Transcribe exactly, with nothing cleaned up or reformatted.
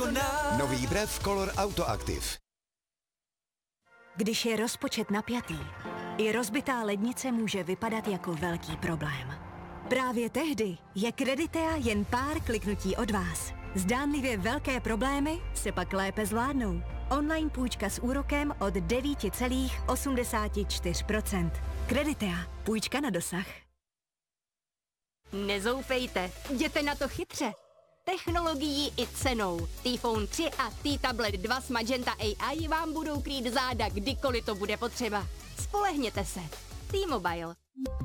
jako nás. Nový brev Color Auto Active. Když je rozpočet napjatý, i rozbitá lednice může vypadat jako velký problém. Právě tehdy je Creditea jen pár kliknutí od vás. Zdánlivě velké problémy se pak lépe zvládnou. Online půjčka s úrokem od devět celá osmdesát čtyři procenta. Creditea. Půjčka na dosah. Nezoufejte, jděte na to chytře. Technologií i cenou. T-Phone tři a T-Tablet dva s Magenta A I vám budou krýt záda, kdykoliv to bude potřeba. Spolehněte se. T-Mobile.